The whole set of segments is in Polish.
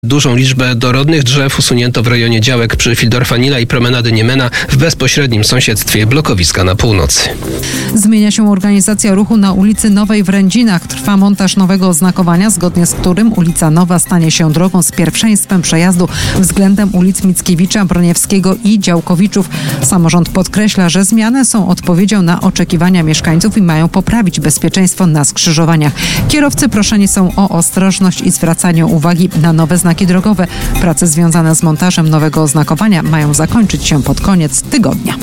Dużą liczbę dorodnych drzew usunięto w rejonie działek przy Fieldorfa Nila i promenady Niemena w bezpośrednim sąsiedztwie blokowiska na północy. Zmienia się organizacja ruchu na ulicy Nowej w Rędzinach. Trwa montaż nowego oznakowania, zgodnie z którym ulica Nowa stanie się drogą z pierwszeństwem przejazdu względem ulic Mickiewicza, Broniewskiego i Działkowiczów. Samorząd podkreśla, że zmiany są odpowiedzią na oczekiwania mieszkańców i mają poprawić bezpieczeństwo na skrzyżowaniach. Kierowcy proszeni są o ostrożność i zwracanie uwagi na nowe znaki drogowe. Prace związane z montażem nowego oznakowania mają zakończyć się pod koniec tygodnia.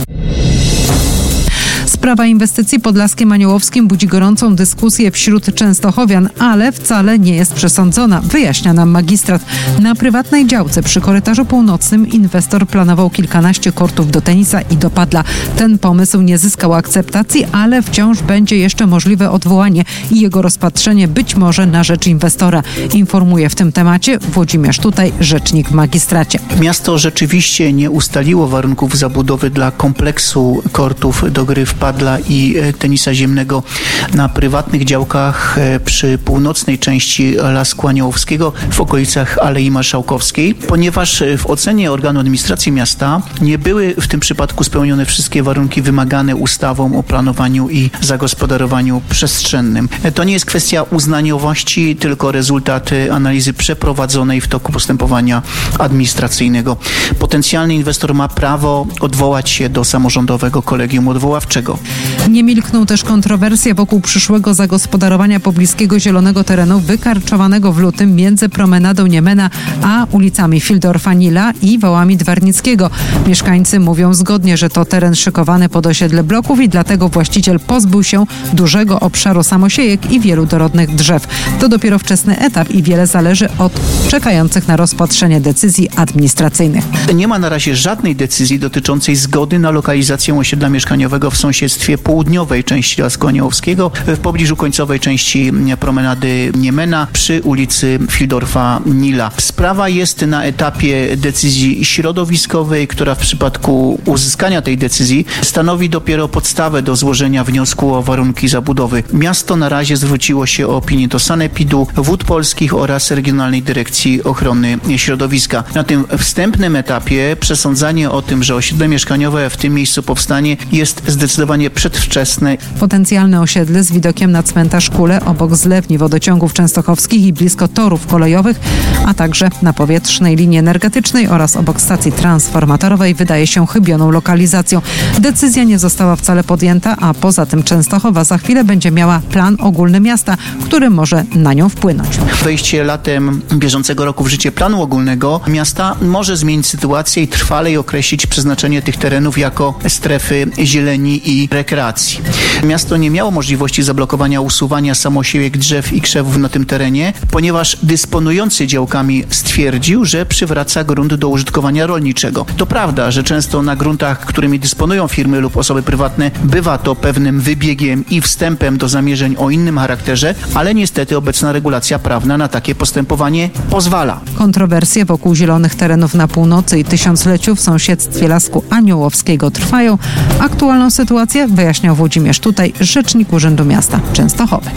Sprawa inwestycji Podlaskiem Aniołowskim budzi gorącą dyskusję wśród częstochowian, ale wcale nie jest przesądzona, wyjaśnia nam magistrat. Na prywatnej działce przy korytarzu północnym inwestor planował kilkanaście kortów do tenisa i do padla. Ten pomysł nie zyskał akceptacji, ale wciąż będzie jeszcze możliwe odwołanie i jego rozpatrzenie być może na rzecz inwestora. Informuje w tym temacie Włodzimierz Tutaj, rzecznik w magistracie. Miasto rzeczywiście nie ustaliło warunków zabudowy dla kompleksu kortów do gry w padla i tenisa ziemnego na prywatnych działkach przy północnej części Lasku Aniołowskiego w okolicach Alei Marszałkowskiej, ponieważ w ocenie organu administracji miasta nie były w tym przypadku spełnione wszystkie warunki wymagane ustawą o planowaniu i zagospodarowaniu przestrzennym. To nie jest kwestia uznaniowości, tylko rezultat analizy przeprowadzonej w toku postępowania administracyjnego. Potencjalny inwestor ma prawo odwołać się do samorządowego kolegium odwoławczego. Nie milkną też kontrowersje wokół przyszłego zagospodarowania pobliskiego zielonego terenu wykarczowanego w lutym między promenadą Niemena a ulicami Fieldorfa Nila i wałami Dwarnickiego. Mieszkańcy mówią zgodnie, że to teren szykowany pod osiedle bloków i dlatego właściciel pozbył się dużego obszaru samosiejek i wielu dorodnych drzew. To dopiero wczesny etap i wiele zależy od czekających na rozpatrzenie decyzji administracyjnych. Nie ma na razie żadnej decyzji dotyczącej zgody na lokalizację osiedla mieszkaniowego w sąsiedztwie południowej części Lasku Aniołowskiego w pobliżu końcowej części promenady Niemena przy ulicy Fieldorfa Nila. Sprawa jest na etapie decyzji środowiskowej, która w przypadku uzyskania tej decyzji stanowi dopiero podstawę do złożenia wniosku o warunki zabudowy. Miasto na razie zwróciło się o opinię do Sanepidu, Wód Polskich oraz Regionalnej Dyrekcji Ochrony Środowiska. Na tym wstępnym etapie przesądzanie o tym, że osiedle mieszkaniowe w tym miejscu powstanie, jest zdecydowanie przedwczesne. Potencjalne osiedle z widokiem na cmentarz Kule obok zlewni wodociągów częstochowskich i blisko torów kolejowych, a także na powietrznej linii energetycznej oraz obok stacji transformatorowej wydaje się chybioną lokalizacją. Decyzja nie została wcale podjęta, a poza tym Częstochowa za chwilę będzie miała plan ogólny miasta, który może na nią wpłynąć. Wejście latem bieżącego roku w życie planu ogólnego miasta może zmienić sytuację i trwale określić przeznaczenie tych terenów jako strefy zieleni i rekreacji. Miasto nie miało możliwości zablokowania usuwania samosiejek drzew i krzewów na tym terenie, ponieważ dysponujący działkami stwierdził, że przywraca grunt do użytkowania rolniczego. To prawda, że często na gruntach, którymi dysponują firmy lub osoby prywatne, bywa to pewnym wybiegiem i wstępem do zamierzeń o innym charakterze, ale niestety obecna regulacja prawna na takie postępowanie pozwala. Kontrowersje wokół zielonych terenów na północy i tysiącleciu w sąsiedztwie Lasku Aniołowskiego trwają. Aktualną sytuację wyjaśniał Włodzimierz Tutaj, rzecznik Urzędu Miasta Częstochowy.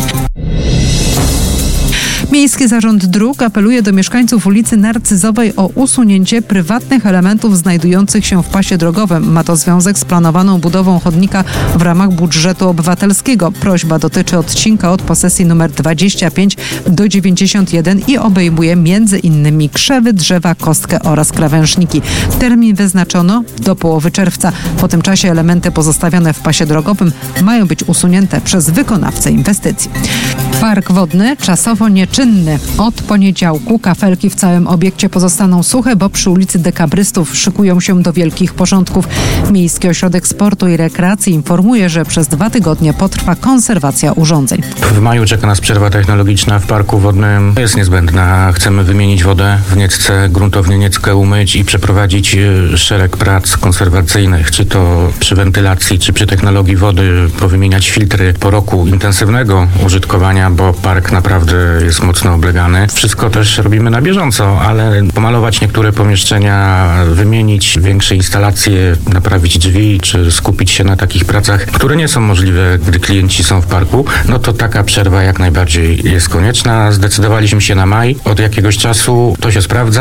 Miejski Zarząd Dróg apeluje do mieszkańców ulicy Narcyzowej o usunięcie prywatnych elementów znajdujących się w pasie drogowym. Ma to związek z planowaną budową chodnika w ramach budżetu obywatelskiego. Prośba dotyczy odcinka od posesji nr 25 do 91 i obejmuje m.in. krzewy, drzewa, kostkę oraz krawężniki. Termin wyznaczono do połowy czerwca. Po tym czasie elementy pozostawione w pasie drogowym mają być usunięte przez wykonawcę inwestycji. Park wodny czasowo nieczynny. Od poniedziałku kafelki w całym obiekcie pozostaną suche, bo przy ulicy Dekabrystów szykują się do wielkich porządków. Miejski Ośrodek Sportu i Rekreacji informuje, że przez 2 tygodnie potrwa konserwacja urządzeń. W maju czeka nas przerwa technologiczna w parku wodnym. Jest niezbędna. Chcemy wymienić wodę w Niecce, gruntownie Nieckę umyć i przeprowadzić szereg prac konserwacyjnych, czy to przy wentylacji, czy przy technologii wody, powymieniać filtry po roku intensywnego użytkowania, bo park naprawdę jest mocno oblegany. Wszystko też robimy na bieżąco, ale pomalować niektóre pomieszczenia, wymienić większe instalacje, naprawić drzwi, czy skupić się na takich pracach, które nie są możliwe, gdy klienci są w parku, no to taka przerwa jak najbardziej jest konieczna. Zdecydowaliśmy się na maj. Od jakiegoś czasu to się sprawdza.